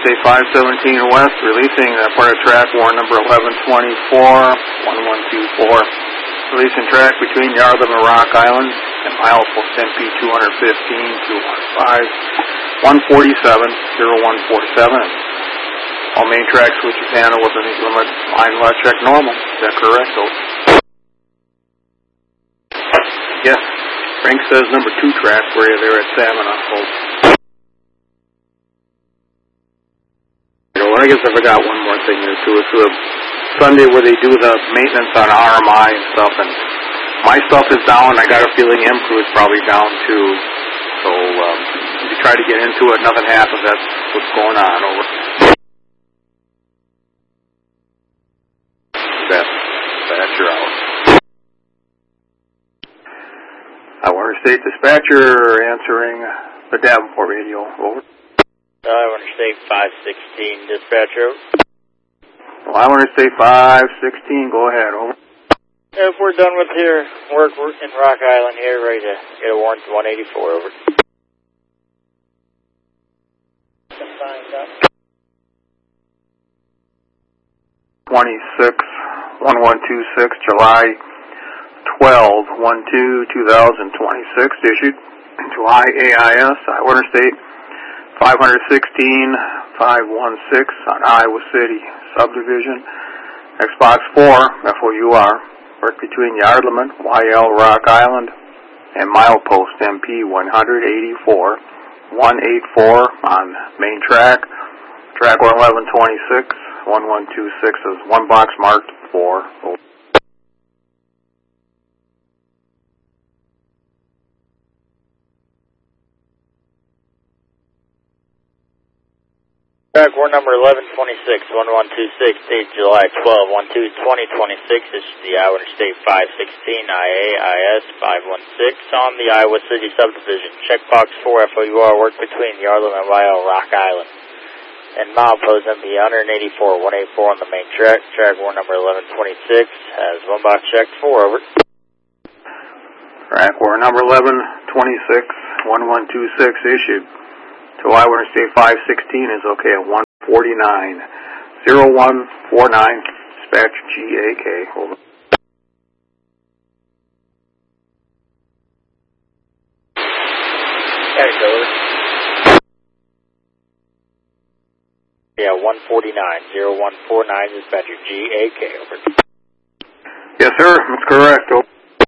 State 517 West, releasing part of track warrant number 1124, 1124. Releasing track between Yardley and Rock Island and milepost MP 215, 215, 147, 0147. All main tracks with your panel with an limit line lot check normal. Is that correct? Yes. Frank says number 2 track where you're there at Salmon on hold. I guess I forgot one more thing here too. It's a Sunday where they do the maintenance on RMI and stuff, and my stuff is down. I got a feeling M-Crew is probably down too. So if you try to get into it, nothing happens. That's what's going on. Over. Dispatcher out. Warner State Dispatcher answering the Davenport radio. Over. Warner State 516 Dispatcher. Warner State 516, go ahead, over. If we're done with here, work in Rock Island here, ready to get a warrant to 184, over. 26, 1126, July 12/12/2026, issued to IAIS, Warner State 516, 516 on Iowa City subdivision. Xbox 4, FOUR, work between Yardleman, YL Rock Island, and milepost MP 184, 184 on main track. Track 1126, 1126 is one box marked 4. Track warrant number 1126, 1126, date July 12/12/2026. This is the Iowa State 516, IAIS 516 on the Iowa City subdivision. Checkbox 4, FOUR, work between Yardley and YL Rock Island. And milepost MP 184, 184 on the main track. Track warrant number 1126 has one box checked 4, over. Track warrant number 1126, 1126 issued. So Iowa State 516 is okay at 149, 0149, dispatch GAK, over. Yeah, 149, 0149, dispatcher GAK, over. Yes, sir, that's correct, over.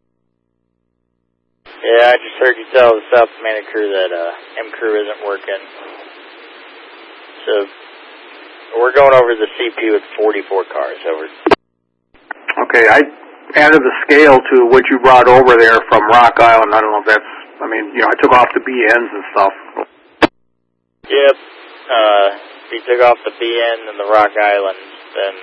Yeah, I just heard you tell the South Command crew that M-Crew isn't working. So we're going over the CP with 44 cars, over. Okay, I added the scale to what you brought over there from Rock Island. I don't know if that's, I mean, you know, I took off the BNs and stuff. Yep, if you took off the BN and the Rock Islands, then,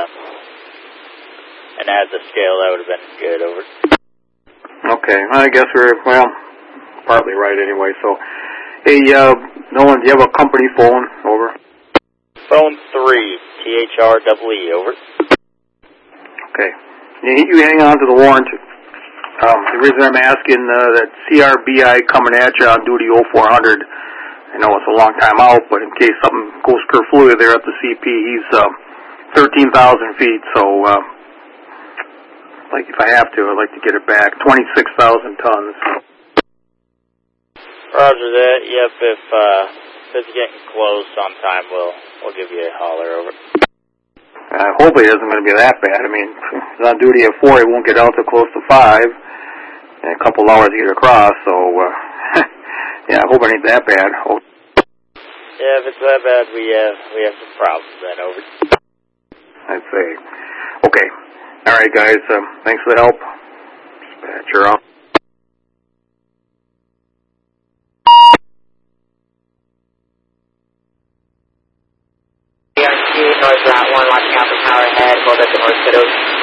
and add the scale, that would have been good, over. Okay, I guess we're, well, partly right anyway, so. Hey, Nolan, do you have a company phone? Over. Phone 3, THREE, over. Okay. You hang on to the warrant. The reason I'm asking, that CRBI coming at you on duty 0400, I know it's a long time out, but in case something goes kerfluid there at the CP, he's 13,000 feet, so like if I have to, I'd like to get it back. 26,000 tons. Roger that. Yep, if it's getting close sometime, we'll give you a holler, over. Hopefully it isn't going to be that bad. I mean, he's on duty at 4, he won't get out till close to 5, and a couple hours to get across, so, yeah, I hope it ain't that bad. Yeah, if it's that bad, we have some problems then, over. I'd say. Okay. All right, guys. Thanks for the help. Dispatcher out. North Route 1, watching out for power ahead, hold up to North Kiddos.